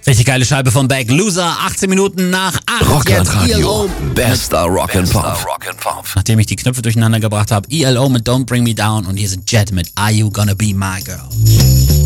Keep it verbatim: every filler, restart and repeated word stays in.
Richtig geile Scheibe von Beck. Loser, achtzehn Minuten nach acht. Rockland-Radio, bester Rock'n'Pop. Nachdem ich die Knöpfe durcheinander gebracht habe, E L O mit Don't Bring Me Down und hier sind Jet mit Are You Gonna Be My Girl.